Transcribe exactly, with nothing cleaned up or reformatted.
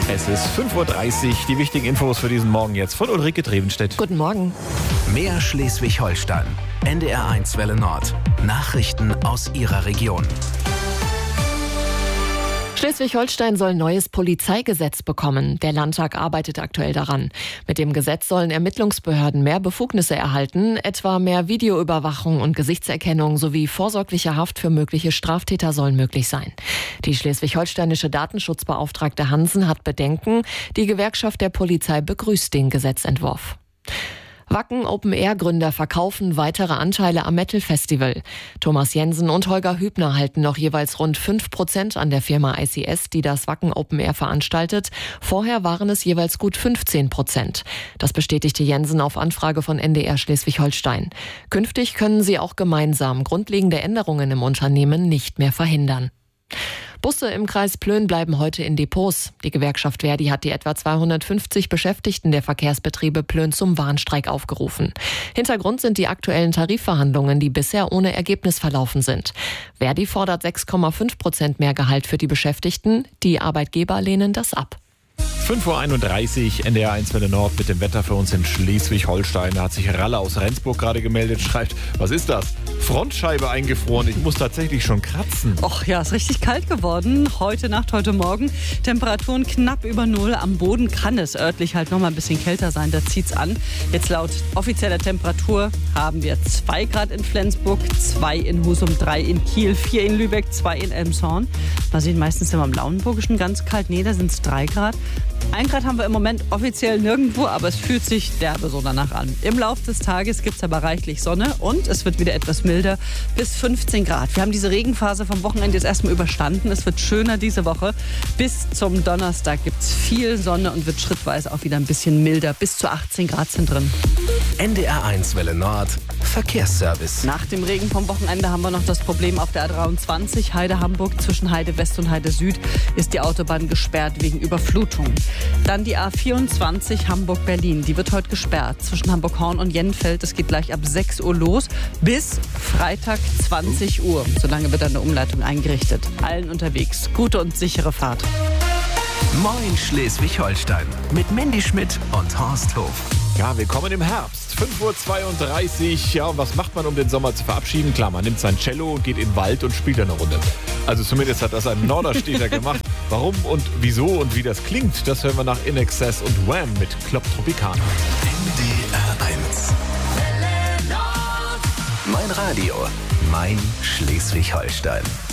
Es ist fünf Uhr dreißig, die wichtigen Infos für diesen Morgen jetzt von Ulrike Drevenstedt. Guten Morgen. Mehr Schleswig-Holstein. N D R eins Welle Nord. Nachrichten aus Ihrer Region. Schleswig-Holstein soll neues Polizeigesetz bekommen. Der Landtag arbeitet aktuell daran. Mit dem Gesetz sollen Ermittlungsbehörden mehr Befugnisse erhalten, etwa mehr Videoüberwachung und Gesichtserkennung sowie vorsorgliche Haft für mögliche Straftäter sollen möglich sein. Die schleswig-holsteinische Datenschutzbeauftragte Hansen hat Bedenken. Die Gewerkschaft der Polizei begrüßt den Gesetzentwurf. Wacken Open-Air-Gründer verkaufen weitere Anteile am Metal-Festival. Thomas Jensen und Holger Hübner halten noch jeweils rund fünf Prozent an der Firma I C S, die das Wacken Open-Air veranstaltet. Vorher waren es jeweils gut fünfzehn Prozent. Das bestätigte Jensen auf Anfrage von N D R Schleswig-Holstein. Künftig können sie auch gemeinsam grundlegende Änderungen im Unternehmen nicht mehr verhindern. Busse im Kreis Plön bleiben heute in Depots. Die Gewerkschaft Verdi hat die etwa zweihundertfünfzig Beschäftigten der Verkehrsbetriebe Plön zum Warnstreik aufgerufen. Hintergrund sind die aktuellen Tarifverhandlungen, die bisher ohne Ergebnis verlaufen sind. Verdi fordert sechs Komma fünf Prozent mehr Gehalt für die Beschäftigten. Die Arbeitgeber lehnen das ab. fünf Uhr einunddreißig, N D R eins Welle Nord mit dem Wetter für uns in Schleswig-Holstein. Da hat sich Ralle aus Rendsburg gerade gemeldet, schreibt, was ist das? Frontscheibe eingefroren, ich muss tatsächlich schon kratzen. Och ja, ist richtig kalt geworden. Heute Nacht, heute Morgen. Temperaturen knapp über Null. Am Boden kann es örtlich halt noch mal ein bisschen kälter sein, da zieht's an. Jetzt laut offizieller Temperatur haben wir zwei Grad in Flensburg, zwei in Husum, drei in Kiel, vier in Lübeck, zwei in Elmshorn. Man sieht meistens immer im Lauenburgischen ganz kalt. Nee, da sind es drei Grad. Ein Grad haben wir im Moment offiziell nirgendwo, aber es fühlt sich derbe so danach an. Im Laufe des Tages gibt es aber reichlich Sonne und es wird wieder etwas milder, bis fünfzehn Grad. Wir haben diese Regenphase vom Wochenende jetzt erstmal überstanden. Es wird schöner diese Woche. Bis zum Donnerstag gibt es viel Sonne und wird schrittweise auch wieder ein bisschen milder. Bis zu achtzehn Grad sind drin. N D R eins Welle Nord. Verkehrsservice. Nach dem Regen vom Wochenende haben wir noch das Problem auf der A dreiundzwanzig Heide-Hamburg. Zwischen Heide West und Heide Süd ist die Autobahn gesperrt wegen Überflutung. Dann die A vierundzwanzig Hamburg-Berlin. Die wird heute gesperrt zwischen Hamburg-Horn und Jennfeld. Es geht gleich ab sechs Uhr los bis Freitag zwanzig Uhr. Solange wird eine Umleitung eingerichtet. Allen unterwegs. Gute und sichere Fahrt. Moin Schleswig-Holstein mit Mandy Schmidt und Horst Hof. Ja, willkommen im Herbst. fünf Uhr zweiunddreißig. Ja, und was macht man, um den Sommer zu verabschieden? Klar, man nimmt sein Cello, geht in den Wald und spielt eine Runde. Also zumindest hat das ein Norderstädter gemacht. Warum und wieso und wie das klingt, das hören wir nach In Excess und Wham mit Club Tropicana. N D R eins. Mein Radio, mein Schleswig-Holstein.